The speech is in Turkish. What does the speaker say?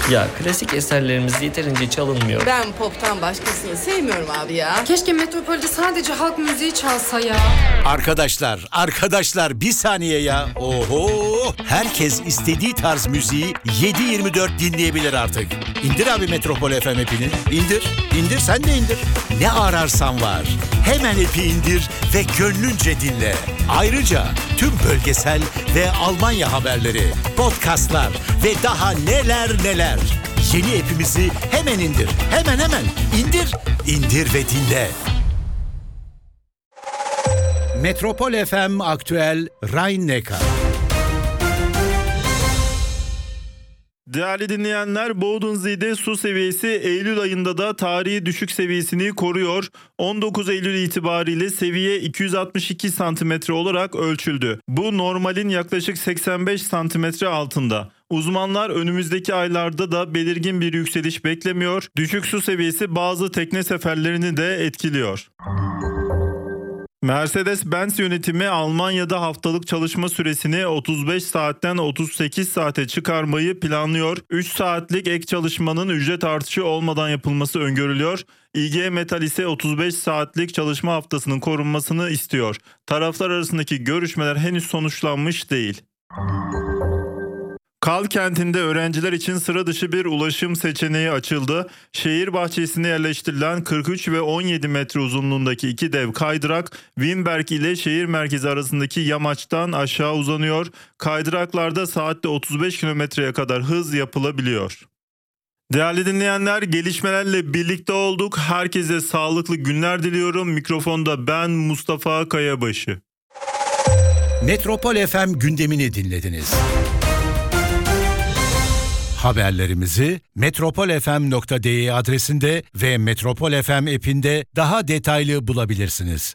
Ya klasik eserlerimiz yeterince çalınmıyor. Ben pop'tan başkasını sevmiyorum abi ya. Keşke Metropol'de sadece halk müziği çalsa ya. Arkadaşlar bir saniye ya. Oho! Herkes istediği tarz müziği 7/24 dinleyebilir artık. İndir abi Metropol FM app'ini. İndir sen de indir. Ne ararsan var. Hemen app'i indir ve gönlünce dinle. Ayrıca tüm bölgesel ve Almanya haberleri, podcastlar ve daha neler. Yeni app'imizi hemen indir. Hemen indir ve dinle. Metropol FM Aktüel Rhein-Neckar. Değerli dinleyenler, Bodensee'de su seviyesi Eylül ayında da tarihi düşük seviyesini koruyor. 19 Eylül itibariyle seviye 262 santimetre olarak ölçüldü. Bu normalin yaklaşık 85 santimetre altında. Uzmanlar önümüzdeki aylarda da belirgin bir yükseliş beklemiyor. Düşük su seviyesi bazı tekne seferlerini de etkiliyor. Mercedes-Benz yönetimi Almanya'da haftalık çalışma süresini 35 saatten 38 saate çıkarmayı planlıyor. 3 saatlik ek çalışmanın ücret artışı olmadan yapılması öngörülüyor. IG Metall ise 35 saatlik çalışma haftasının korunmasını istiyor. Taraflar arasındaki görüşmeler henüz sonuçlanmış değil. Kal kentinde öğrenciler için sıra dışı bir ulaşım seçeneği açıldı. Şehir bahçesine yerleştirilen 43 ve 17 metre uzunluğundaki iki dev kaydırak Wimberg ile şehir merkezi arasındaki yamaçtan aşağı uzanıyor. Kaydıraklarda saatte 35 kilometreye kadar hız yapılabiliyor. Değerli dinleyenler, gelişmelerle birlikte olduk. Herkese sağlıklı günler diliyorum. Mikrofonda ben Mustafa Kayabaşı. Metropol FM gündemini dinlediniz. Haberlerimizi metropolfm.de adresinde ve Metropol FM app'inde daha detaylı bulabilirsiniz.